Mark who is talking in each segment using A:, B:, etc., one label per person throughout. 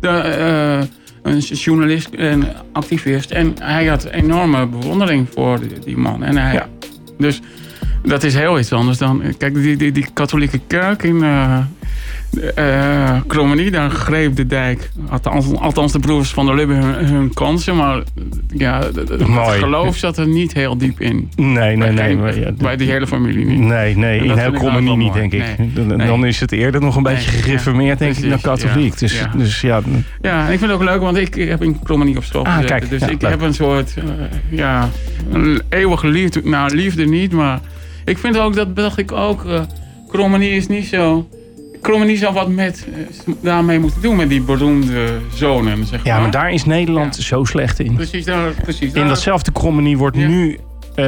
A: een journalist en activist. En hij had enorme bewondering voor die man. En dus dat is heel iets anders dan... Kijk, die katholieke kerk in Krommenie, daar greep de dijk. Althans de broers van der Lubbe hun kansen. Maar ja, het geloof zat er niet heel diep in. Nee. Bij die hele familie niet.
B: Nee, in heel Krommenie niet, denk ik. Nee. Dan is het eerder nog een beetje gereformeerd, denk ik, dan katholiek.
A: Ja.
B: Dus ja.
A: Ja, en ik vind het ook leuk, want ik heb in Krommenie op school gezeten.
B: Kijk,
A: dus ik heb een soort een eeuwige liefde. Nou, liefde niet, maar ik vind ook, dat dacht ik ook, Krommenie is niet zo... Krommenie zou wat daarmee moeten doen met die beroemde zonen, zeg maar.
B: Ja, maar daar is Nederland zo slecht in.
A: Precies.
B: In datzelfde Krommenie wordt nu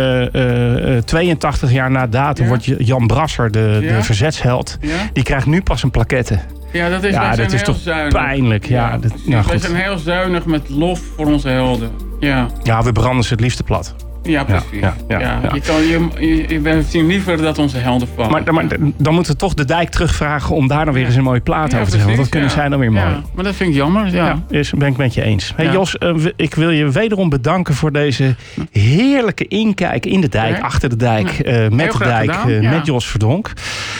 B: 82 jaar na datum wordt Jan Brasser, de verzetsheld. Ja? Die krijgt nu pas een plaquette.
A: Ja, dat is
B: toch
A: zuinig.
B: Pijnlijk.
A: Wij zijn heel zuinig met lof voor onze helden.
B: Ja, we branden ze het liefste plat.
A: Ja, precies. Je zien liever dat onze helden vallen.
B: Maar dan moeten we toch de dijk terugvragen om daar dan weer eens een mooie plaat over te zeggen. Want dat kunnen zij dan weer mooi. Ja,
A: maar dat vind ik jammer. Ja,
B: ben ik met je eens. Hey, Jos, ik wil je wederom bedanken voor deze heerlijke inkijk in de dijk, achter de dijk, met de dijk, met Jos Verdonk.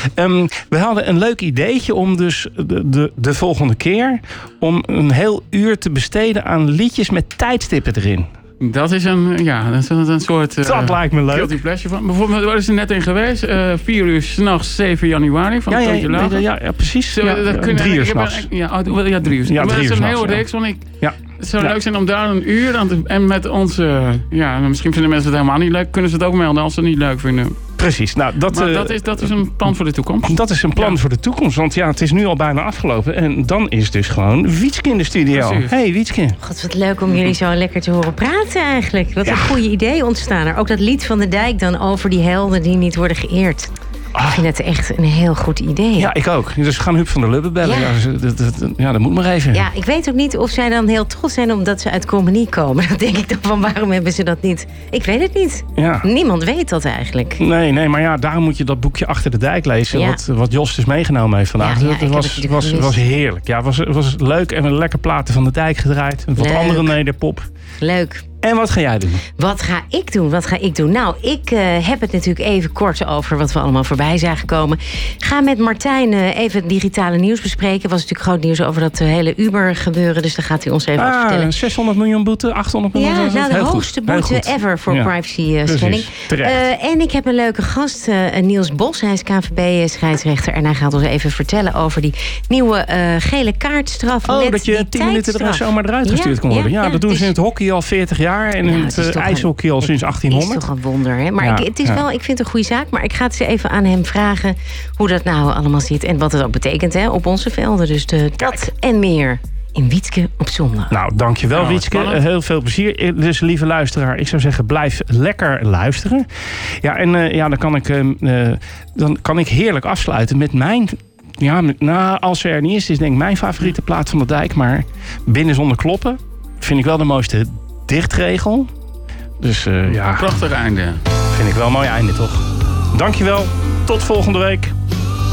B: We hadden een leuk ideetje om dus de volgende keer om een heel uur te besteden aan liedjes met tijdstippen erin.
A: Dat is een soort...
B: dat lijkt me leuk.
A: Guilty pleasure van. Bijvoorbeeld, waar is er net in geweest? 4 uur 's nachts, 7 januari van Toontje Lager.
B: Ja, precies.
A: 3 uur 's nachts. 3 uur. Ja, dat is een heel reeks. Het zou leuk zijn om daar een uur aan en met onze... misschien vinden mensen het helemaal niet leuk. Kunnen ze het ook melden als ze het niet leuk vinden.
B: Precies. Nou,
A: dat is een plan voor de toekomst.
B: Dat is een plan voor de toekomst. Want het is nu al bijna afgelopen. En dan is dus gewoon Wietske in de studio.
A: Precies.
B: Hey, Wietske.
C: God, wat leuk om jullie zo lekker te horen praten eigenlijk. Wat een goede idee ontstaan er. Ook dat lied van de dijk dan over die helden die niet worden geëerd. Ik vind het echt een heel goed idee.
B: Ja, ik ook. Dus we gaan Huub van der Lubbe bellen. Ja, dat moet maar even.
C: Ja, ik weet ook niet of zij dan heel trots zijn omdat ze uit Krommenie komen. Dan denk ik dan van, waarom hebben ze dat niet? Ik weet het niet. Ja. Niemand weet dat eigenlijk.
B: Nee, maar daarom moet je dat boekje Achter de Dijk lezen. Ja. Wat Jos dus meegenomen heeft vandaag. Dat was heerlijk. Ja, het was leuk en een lekker platen van de dijk gedraaid. Wat andere nederpop.
C: Leuk.
B: En wat ga jij doen?
C: Wat ga ik doen? Nou, ik heb het natuurlijk even kort over wat we allemaal voorbij zagen komen. Ga met Martijn even het digitale nieuws bespreken. Er was natuurlijk groot nieuws over dat hele Uber gebeuren. Dus daar gaat hij ons even over vertellen. 600 miljoen boete, 800 miljoen. Ja, de hoogste boete ever voor privacy schending. En ik heb een leuke gast, Niels Bos. Hij is KNVB-scheidsrechter. En hij gaat ons even vertellen over die nieuwe gele kaartstraf.
B: Dat je 10 minuten er zomaar eruit gestuurd kon worden. Ja, dat doen ze in het hockey al 40 jaar. En het ijshockey al sinds 1800.
C: Het is toch een wonder, hè? Maar het is wel, ik vind het een goede zaak. Maar ik ga het eens even aan hem vragen hoe dat nou allemaal zit. En wat het ook betekent, hè, op onze velden. Dus dat en meer in Wietske op zondag.
B: Nou, dankjewel Wietske. Heel veel plezier. Dus lieve luisteraar, ik zou zeggen, blijf lekker luisteren. Ja, en dan kan ik heerlijk afsluiten met mijn... Ja, als ze er niet is denk ik mijn favoriete plaat van de dijk. Maar Binnen zonder kloppen vind ik wel de mooiste dichtregel. Dus
A: prachtig einde.
B: Vind ik wel een mooi einde, toch? Dankjewel. Tot volgende week.